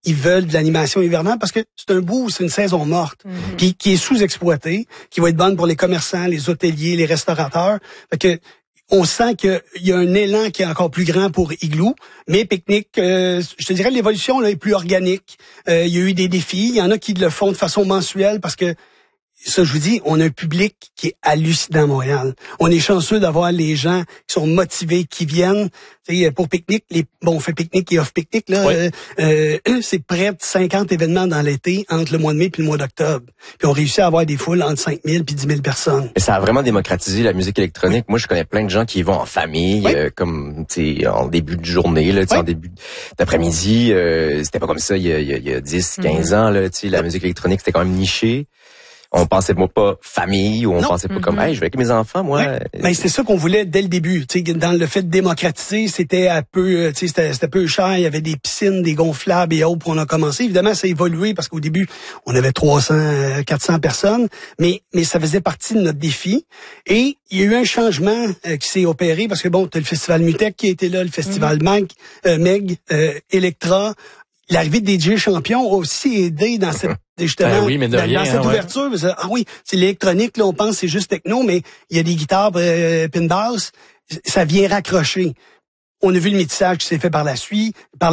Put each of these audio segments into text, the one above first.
ils veulent de l'animation hivernale parce que c'est un bout, c'est une saison morte, puis qui est sous-exploitée, qui va être bonne pour les commerçants, les hôteliers, les restaurateurs. Fait que on sent qu'il y a un élan qui est encore plus grand pour Igloo, mais Picnic, je te dirais l'évolution là est plus organique. Il y a eu des défis, il y en a qui le font de façon mensuelle parce que ça, je vous dis, on a un public qui est hallucinant à Montréal. On est chanceux d'avoir les gens qui sont motivés, qui viennent. T'sais, pour Picnic, on fait Picnic et off-Picnic, là. Oui. C'est près de 50 événements dans l'été, entre le mois de mai et le mois d'octobre. Puis on réussit à avoir des foules entre 5 000 et 10 000 personnes. Et ça a vraiment démocratisé la musique électronique. Oui. Moi, je connais plein de gens qui y vont en famille, oui. Comme en début de journée, là, oui. En début d'après-midi. C'était pas comme ça il y a 10, 15 ans. Là, la musique électronique, c'était quand même niché. On pensait pas famille, ou on pensait pas comme, hey, je vais avec mes enfants, moi. Ouais. Mais c'est ça qu'on voulait dès le début. T'sais, dans le fait de démocratiser, c'était un peu, c'était peu cher. Il y avait des piscines, des gonflables et autres. On a commencé. Évidemment, ça a évolué parce qu'au début, on avait 300, 400 personnes. Mais ça faisait partie de notre défi. Et il y a eu un changement qui s'est opéré parce que t'as le festival Mutec qui était là, le festival Meg, Electra. L'arrivée de DJ Champion a aussi aidé dans cette justement dans cette ouverture. Ah oui, c'est l'électronique, là, on pense c'est juste techno, mais il y a des guitares pin bass, ça vient raccrocher. On a vu le métissage qui s'est fait par la suite,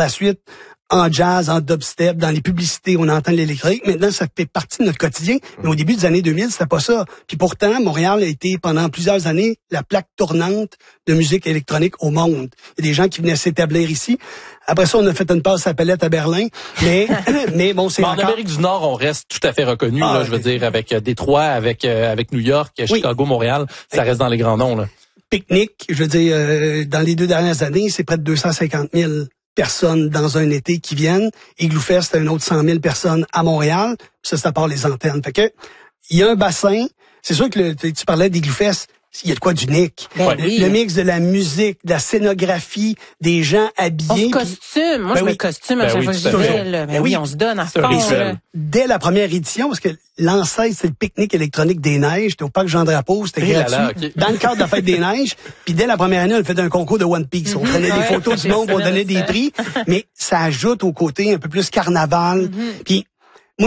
en jazz, en dubstep, dans les publicités, on entend l'électrique. Maintenant, ça fait partie de notre quotidien. Mais au début des années 2000, c'était pas ça. Puis pourtant, Montréal a été, pendant plusieurs années, la plaque tournante de musique électronique au monde. Il y a des gens qui venaient s'établir ici. Après ça, on a fait une passe à palette à Berlin. Mais bon, c'est encore... En Amérique du Nord, on reste tout à fait reconnu, là, je veux dire, avec Détroit, avec New York, Chicago, Montréal. Ça reste dans les grands noms, là. Picnic, je veux dire, dans les 2 dernières années, c'est près de 250 000 personnes dans un été qui viennent. Igloo Fest, c'est un autre 100 000 personnes à Montréal. Ça part les antennes. Fait que, il y a un bassin. C'est sûr que tu parlais d'Igloo Fest. Il y a de quoi d'unique. Le mix de la musique, de la scénographie, des gens habillés. On se costume. Moi, je me costume à chaque fois que je dis oui, on se donne à fond. Dès la première édition, parce que l'ancêtre, c'est le pique-nique électronique des neiges. C'était au parc Jean-Drapeau, c'était gratuit. Dans le cadre de la fête des neiges. Puis dès la première année, on a fait un concours de One Piece. On prenait des photos du monde, on donnait des prix. Mais ça ajoute au côté un peu plus carnaval. Puis moi,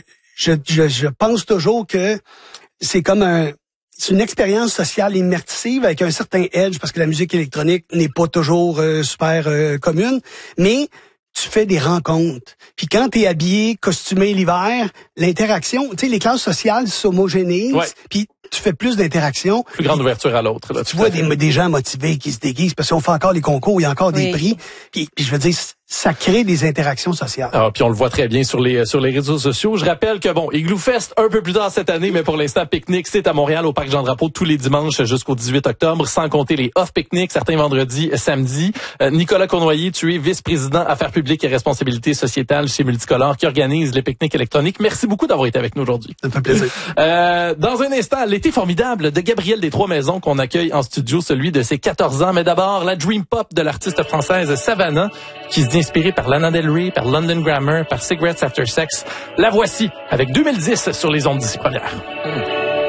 je pense toujours que c'est comme c'est une expérience sociale immersive avec un certain edge parce que la musique électronique n'est pas toujours super commune, mais tu fais des rencontres. Puis quand t'es habillé, costumé l'hiver, l'interaction, tu sais, les classes sociales s'homogénéisent, puis tu fais plus d'interaction. Plus grande ouverture à l'autre. Là, tu vois des gens motivés qui se déguisent parce qu'on fait encore les concours, il y a encore des prix. Puis je veux dire, ça crée des interactions sociales. Ah, puis on le voit très bien sur les réseaux sociaux. Je rappelle que Igloo Fest un peu plus tard cette année, mais pour l'instant Picnic, c'est à Montréal au parc Jean-Drapeau tous les dimanches jusqu'au 18 octobre, sans compter les off-Picnic, certains vendredis, samedis. Nicolas Cournoyer, tu es vice-président Affaires publiques et responsabilité sociétale chez Multicolore qui organise les pique-niques électroniques. Merci beaucoup d'avoir été avec nous aujourd'hui. Ça me fait plaisir. Dans un instant, l'été formidable de Gabrielle des Trois-Maisons qu'on accueille en studio, celui de ses 14 ans, mais d'abord la dream pop de l'artiste française Savannah qui se dit inspirée par Lana Del Rey, par London Grammar, par Cigarettes After Sex. La voici avec 2010 sur les ondes d'ici première.